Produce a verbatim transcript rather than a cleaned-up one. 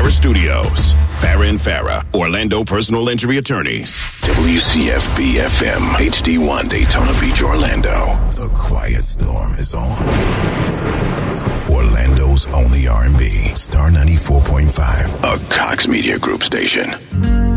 Farah Studios. Farah and Farah, Orlando personal injury attorneys. W C F B F M, H D one, Daytona Beach, Orlando. The Quiet Storm is on. Orlando's only R and B. Star ninety-four point five. A Cox Media Group station.